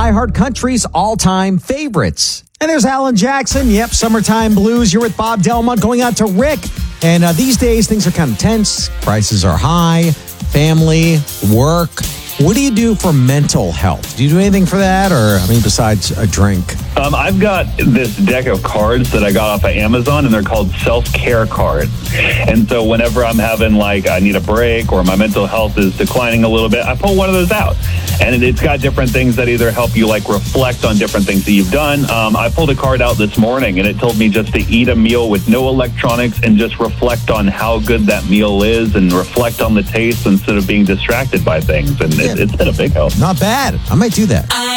iHeartCountry's all-time favorites. And there's Alan Jackson. Yep, Summertime Blues. You're with Bob Delmont going out to Rick. And these days, things are kind of tense. Prices are high. Family, work. What do you do for mental health? Do you do anything for that? Or, besides a drink? I've got this deck of cards that I got off of Amazon, and they're called self-care cards. And so whenever I'm having, I need a break or my mental health is declining a little bit, I pull one of those out. And it's got different things that either help you, reflect on different things that you've done. I pulled a card out this morning, and it told me just to eat a meal with no electronics and just reflect on how good that meal is and reflect on the taste instead of being distracted by things. And it's been a big help. Not bad. I might do that.